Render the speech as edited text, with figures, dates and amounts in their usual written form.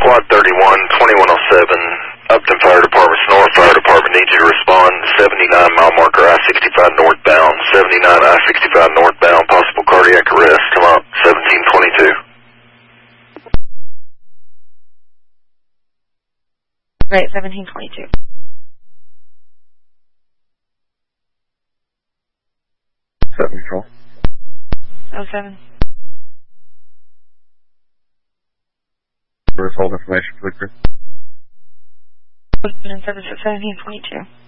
Squad 31, 2107, Upton Fire Department, North Fire Department needs you to respond. 79 mile marker I-65 northbound, 79 I-65 northbound, possible cardiac arrest. Come up, 1722. Right, 1722. Control. 07. First hold information for the crew. 7 service at 1722.